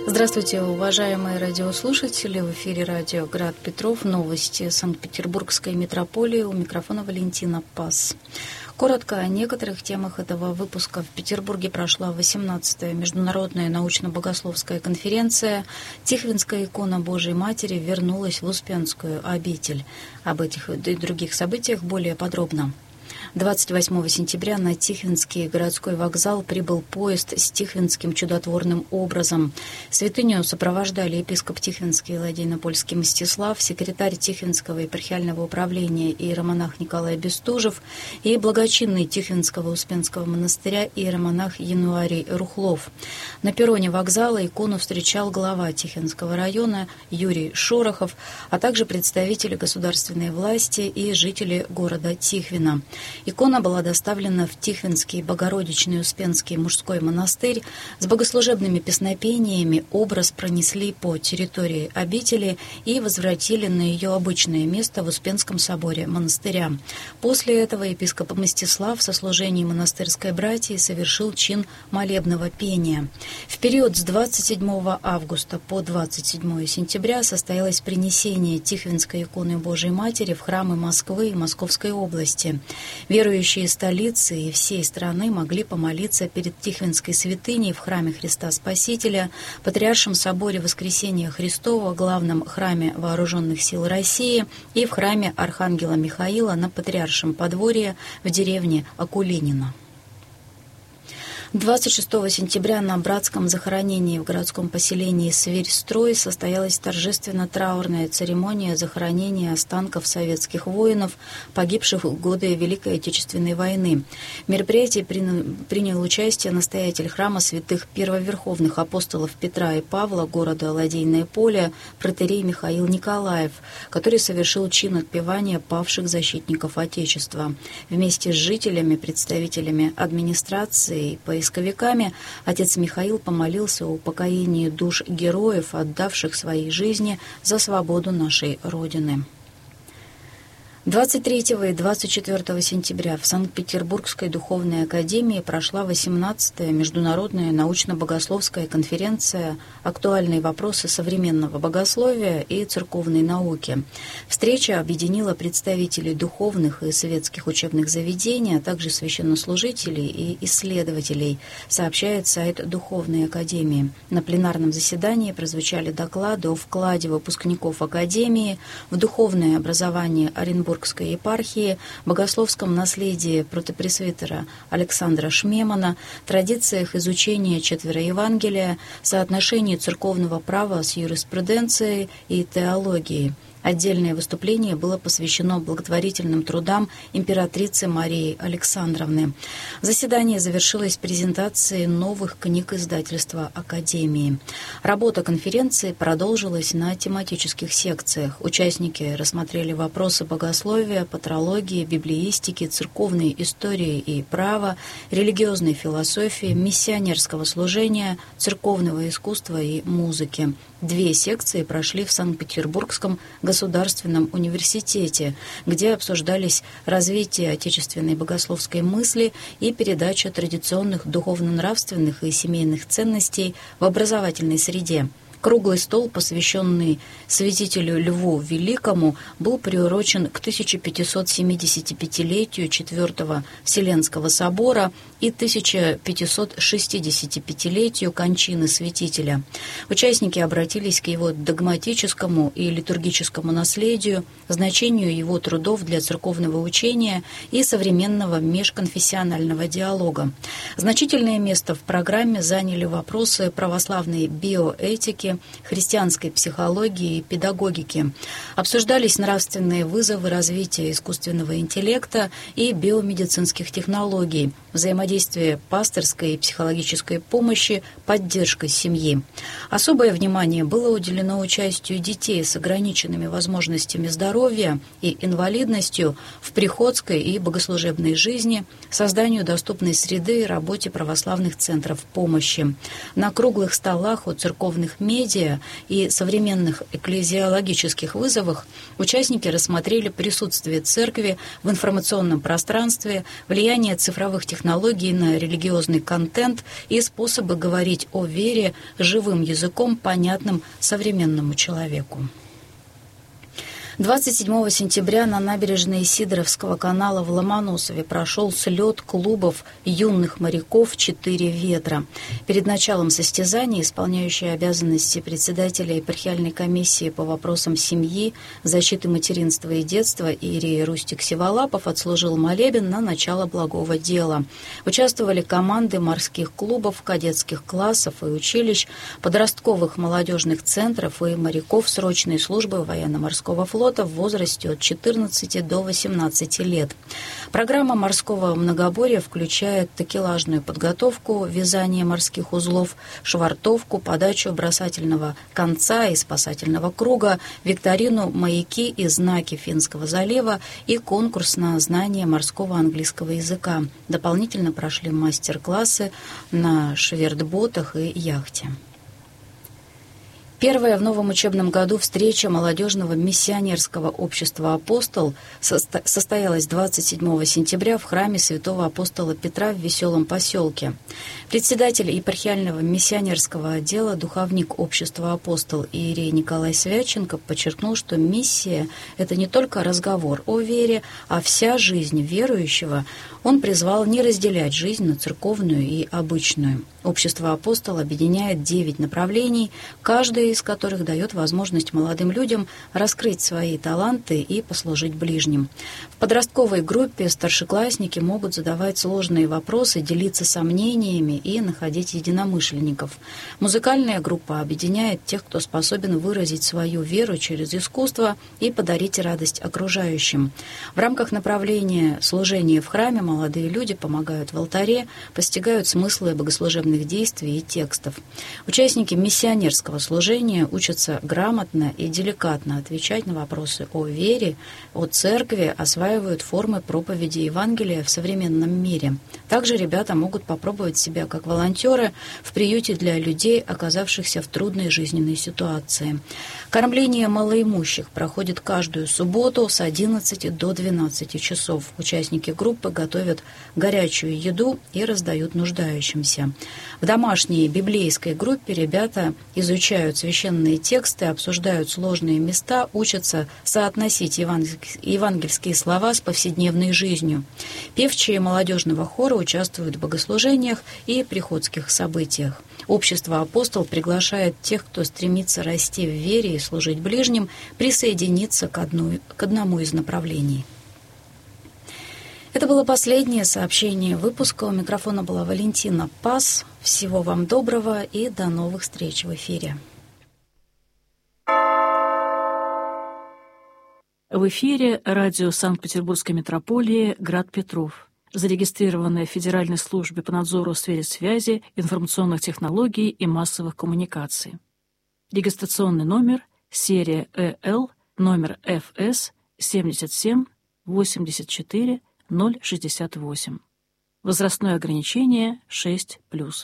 Здравствуйте, уважаемые радиослушатели. В эфире радио «Град Петров». Новости Санкт-Петербургской метрополии. У микрофона Валентина Пас. Коротко о некоторых темах этого выпуска. В Петербурге прошла 18-я международная научно-богословская конференция. Тихвинская икона Божией Матери вернулась в Успенскую обитель. Об этих и других событиях более подробно. 28 сентября на Тихвинский городской вокзал прибыл поезд с Тихвинским чудотворным образом. Святыню сопровождали епископ Тихвинский Ладейно-Польский Мстислав, секретарь Тихвинского епархиального управления иеромонах Николай Бестужев и благочинный Тихвинского Успенского монастыря иеромонах Януарий Рухлов. На перроне вокзала икону встречал глава Тихвинского района Юрий Шорохов, а также представители государственной власти и жители города Тихвина. Икона была доставлена в Тихвинский Богородичный Успенский мужской монастырь. С богослужебными песнопениями образ пронесли по территории обители и возвратили на ее обычное место в Успенском соборе монастыря. После этого епископ Мстислав со служением монастырской братьи совершил чин молебного пения. В период с 27 августа по 27 сентября состоялось принесение Тихвинской иконы Божией Матери в храмы Москвы и Московской области. Верующие столицы и всей страны могли помолиться перед Тихвинской святыней в храме Христа Спасителя, Патриаршем соборе Воскресения Христова, главном храме Вооруженных сил России и в храме Архангела Михаила на Патриаршем подворье в деревне Акулинино. 26 сентября на братском захоронении в городском поселении Сверь-Строй состоялась торжественно-траурная церемония захоронения останков советских воинов, погибших в годы Великой Отечественной войны. В мероприятии принял участие настоятель храма святых первоверховных апостолов Петра и Павла города Ладейное Поле, протоиерей Михаил Николаев, который совершил чин отпевания павших защитников Отечества. Вместе с жителями, представителями администрации и поисковиками отец Михаил помолился о упокоении душ героев, отдавших свои жизни за свободу нашей Родины. 23 и 24 сентября в Санкт-Петербургской духовной академии прошла 18-я международная научно-богословская конференция «Актуальные вопросы современного богословия и церковной науки». Встреча объединила представителей духовных и светских учебных заведений, а также священнослужителей и исследователей, сообщает сайт Духовной академии. На пленарном заседании прозвучали доклады о вкладе выпускников академии в духовное образование Оренбургской епархии, богословском наследии протопресвитера Александра Шмемана, традициях изучения четвероевангелия, соотношении церковного права с юриспруденцией и теологией. Отдельное выступление было посвящено благотворительным трудам императрицы Марии Александровны. Заседание завершилось презентацией новых книг издательства Академии. Работа конференции продолжилась на тематических секциях. Участники рассмотрели вопросы богословия, патрологии, библеистики, церковной истории и права, религиозной философии, миссионерского служения, церковного искусства и музыки. 2 секции прошли в Санкт-Петербургском государственном университете, где обсуждались развитие отечественной богословской мысли и передача традиционных духовно-нравственных и семейных ценностей в образовательной среде. Круглый стол, посвященный святителю Льву Великому, был приурочен к 1575-летию Четвертого Вселенского собора и 1565-летию кончины святителя. Участники обратились к его догматическому и литургическому наследию, значению его трудов для церковного учения и современного межконфессионального диалога. Значительное место в программе заняли вопросы православной биоэтики, христианской психологии и педагогики. Обсуждались нравственные вызовы развития искусственного интеллекта и биомедицинских технологий, взаимодействие пасторской и психологической помощи, поддержка семьи. Особое внимание было уделено участию детей с ограниченными возможностями здоровья и инвалидностью в приходской и богослужебной жизни, созданию доступной среды и работе православных центров помощи. На круглых столах у церковных медь медиа и современных экклезиологических вызовах участники рассмотрели присутствие церкви в информационном пространстве, влияние цифровых технологий на религиозный контент и способы говорить о вере живым языком, понятным современному человеку. 27 сентября на набережной Сидоровского канала в Ломоносове прошел слет клубов юных моряков «Четыре ветра». Перед началом состязаний исполняющий обязанности председателя епархиальной комиссии по вопросам семьи, защиты материнства и детства иерей Рустик Севолапов отслужил молебен на начало благого дела. Участвовали команды морских клубов, кадетских классов и училищ, подростковых молодежных центров и моряков срочной службы военно-морского флота в возрасте от 14 до 18 лет. Программа морского многоборья включает такелажную подготовку, вязание морских узлов, швартовку, подачу бросательного конца и спасательного круга, викторину «Маяки и знаки Финского залива» и конкурс на знание морского английского языка. Дополнительно прошли мастер-классы на швертботах и яхте. Первая в новом учебном году встреча молодежного миссионерского общества «Апостол» состоялась 27 сентября в храме святого апостола Петра в Веселом поселке. Председатель епархиального миссионерского отдела, духовник общества «Апостол» иерей Николай Свяченко подчеркнул, что миссия — это не только разговор о вере, а вся жизнь верующего. Он призвал не разделять жизнь на церковную и обычную. Общество «Апостол» объединяет 9 направлений, каждое из которых дает возможность молодым людям раскрыть свои таланты и послужить ближним. В подростковой группе старшеклассники могут задавать сложные вопросы, делиться сомнениями и находить единомышленников. Музыкальная группа объединяет тех, кто способен выразить свою веру через искусство и подарить радость окружающим. В рамках направления служения в храме молодые люди помогают в алтаре, постигают смыслы богослужебных действий и текстов. Участники миссионерского служения учатся грамотно и деликатно отвечать на вопросы о вере, о церкви, осваивают формы проповеди Евангелия в современном мире. Также ребята могут попробовать себя как волонтеры в приюте для людей, оказавшихся в трудной жизненной ситуации. Кормление малоимущих проходит каждую субботу с 11 до 12 часов. Участники группы готовят горячую еду и раздают нуждающимся. В домашней библейской группе ребята изучают священные тексты, обсуждают сложные места, учатся соотносить евангельские слова с повседневной жизнью. Певчие молодежного хора участвуют в богослужениях и приходских событиях. Общество «Апостол» приглашает тех, кто стремится расти в вере и служить ближним, присоединиться к одному из направлений. Это было последнее сообщение выпуска. У микрофона была Валентина Пас. Всего вам доброго и до новых встреч в эфире. В эфире радио Санкт-Петербургской метрополии «Град Петров», зарегистрированное в Федеральной службе по надзору в сфере связи, информационных технологий и массовых коммуникаций. Регистрационный номер серия ЭЛ, номер ФС 77 84 068. Возрастное ограничение 6+.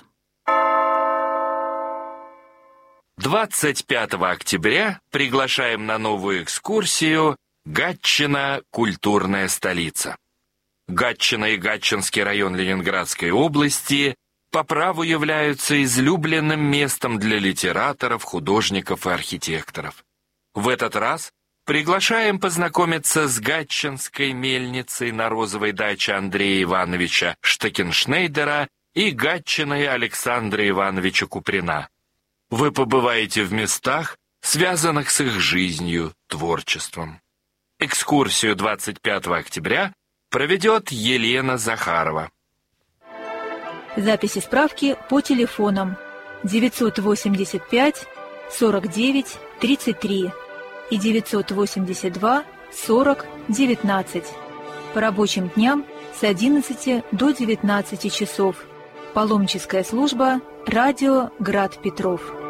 25 октября приглашаем на новую экскурсию «Гатчина. Культурная столица». Гатчина и Гатчинский район Ленинградской области по праву являются излюбленным местом для литераторов, художников и архитекторов. В этот раз приглашаем познакомиться с гатчинской мельницей на розовой даче Андрея Ивановича Штекеншнейдера и гатчиной Александра Ивановича Куприна. Вы побываете в местах, связанных с их жизнью, творчеством. Экскурсию 25 октября проведет Елена Захарова. Записи справки по телефонам 985 49 33 и 982 40 19. По рабочим дням с 11 до 19 часов. Паломническая служба «Радио Град Петров».